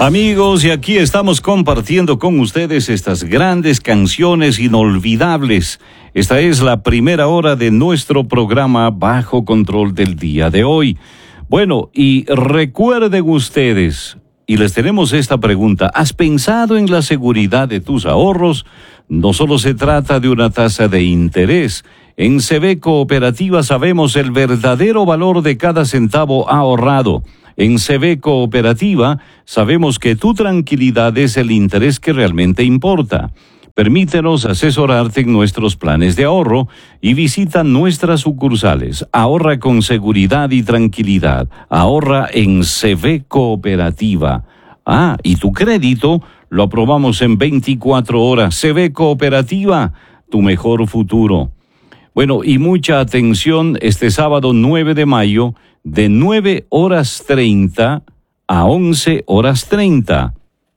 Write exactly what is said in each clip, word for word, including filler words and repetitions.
Amigos, y aquí estamos compartiendo con ustedes estas grandes canciones inolvidables. Esta es la primera hora de nuestro programa Bajo Control del día de hoy. Bueno, y recuerden ustedes, y les tenemos esta pregunta: ¿has pensado en la seguridad de tus ahorros? No solo se trata de una tasa de interés. En C B Cooperativa sabemos el verdadero valor de cada centavo ahorrado. En C B Cooperativa sabemos que tu tranquilidad es el interés que realmente importa. Permítenos asesorarte en nuestros planes de ahorro y visita nuestras sucursales. Ahorra con seguridad y tranquilidad. Ahorra en C B Cooperativa. Ah, y tu crédito lo aprobamos en veinticuatro horas. C B Cooperativa, tu mejor futuro. Bueno, y mucha atención, este sábado nueve de mayo, de nueve horas treinta a once horas treinta.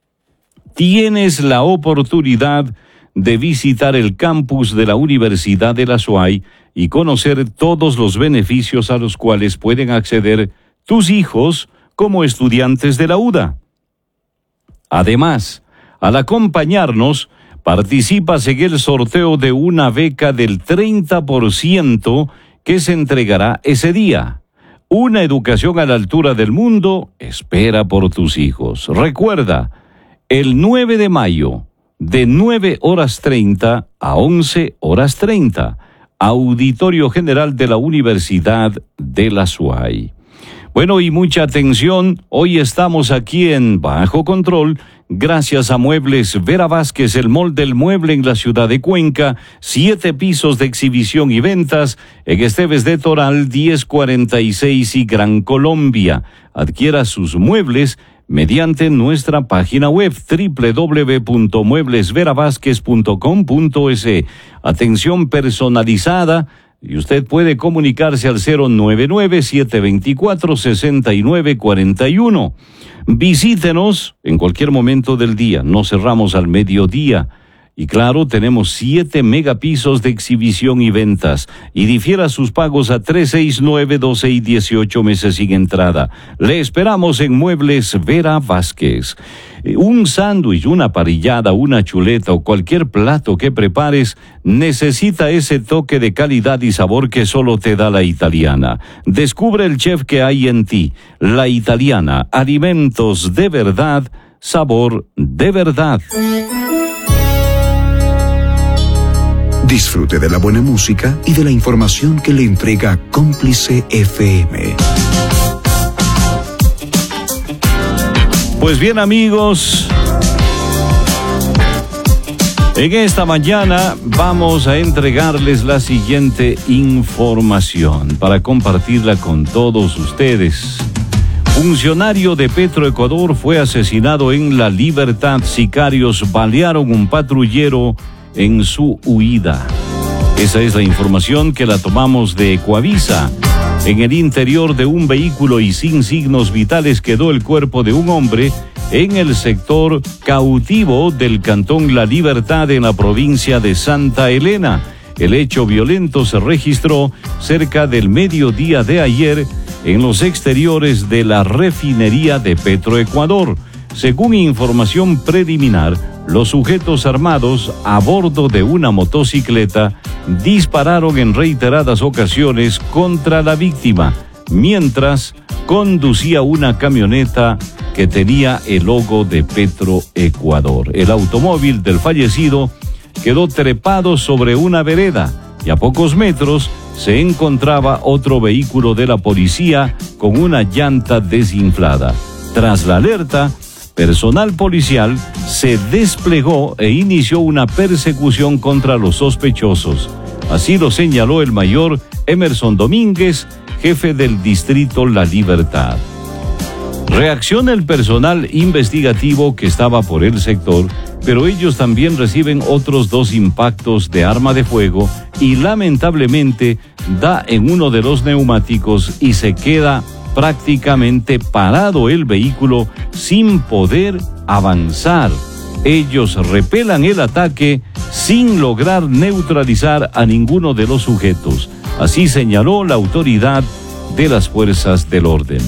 Tienes la oportunidad de visitar el campus de la Universidad de la SUAY y conocer todos los beneficios a los cuales pueden acceder tus hijos como estudiantes de la U D A. Además, al acompañarnos, participas en el sorteo de una beca del treinta por ciento que se entregará ese día. Una educación a la altura del mundo espera por tus hijos. Recuerda, el nueve de mayo, de nueve horas treinta a once horas treinta, Auditorio General de la Universidad de la SUAY. Bueno, y mucha atención, hoy estamos aquí en Bajo Control, gracias a Muebles Vera Vázquez, el mall del mueble en la ciudad de Cuenca, siete pisos de exhibición y ventas en Esteves de Toral, diez cuarenta y seis y Gran Colombia. Adquiera sus muebles mediante nuestra página web doble u doble u doble u punto muebles vera vázquez punto com punto es. Atención personalizada. Y usted puede comunicarse al cero nueve nueve, siete dos cuatro, seis nueve cuatro uno. Visítenos en cualquier momento del día, no cerramos al mediodía. Y claro, tenemos siete megapisos de exhibición y ventas. Y difiera sus pagos a tres, seis, nueve, doce y dieciocho meses sin entrada. Le esperamos en Muebles Vera Vázquez. Un sándwich, una parrillada, una chuleta o cualquier plato que prepares necesita ese toque de calidad y sabor que solo te da la Italiana. Descubre el chef que hay en ti. La Italiana, alimentos de verdad, sabor de verdad. Disfrute de la buena música y de la información que le entrega Cómplice F M. Pues bien, amigos, en esta mañana vamos a entregarles la siguiente información para compartirla con todos ustedes. Funcionario de Petroecuador fue asesinado en La Libertad. Sicarios balearon un patrullero en su huida. Esa es la información que la tomamos de Ecuavisa. En el interior de un vehículo y sin signos vitales quedó el cuerpo de un hombre en el sector cautivo del cantón La Libertad en la provincia de Santa Elena. El hecho violento se registró cerca del mediodía de ayer en los exteriores de la refinería de Petroecuador. Según información preliminar, los sujetos armados a bordo de una motocicleta dispararon en reiteradas ocasiones contra la víctima, mientras conducía una camioneta que tenía el logo de Petroecuador. El automóvil del fallecido quedó trepado sobre una vereda y a pocos metros se encontraba otro vehículo de la policía con una llanta desinflada. Tras la alerta, personal policial se desplegó e inició una persecución contra los sospechosos. Así lo señaló el mayor Emerson Domínguez, jefe del distrito La Libertad. Reacciona el personal investigativo que estaba por el sector, pero ellos también reciben otros dos impactos de arma de fuego y lamentablemente da en uno de los neumáticos y se queda prácticamente parado el vehículo sin poder avanzar. Ellos repelan el ataque sin lograr neutralizar a ninguno de los sujetos. Así señaló la autoridad de las fuerzas del orden.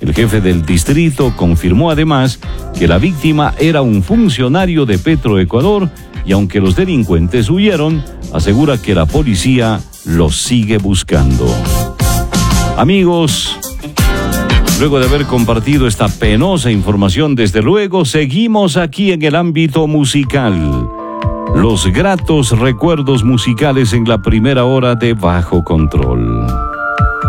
El jefe del distrito confirmó además que la víctima era un funcionario de Petroecuador y aunque los delincuentes huyeron, asegura que la policía los sigue buscando. Amigos, luego de haber compartido esta penosa información, desde luego seguimos aquí en el ámbito musical. Los gratos recuerdos musicales en la primera hora de Bajo Control.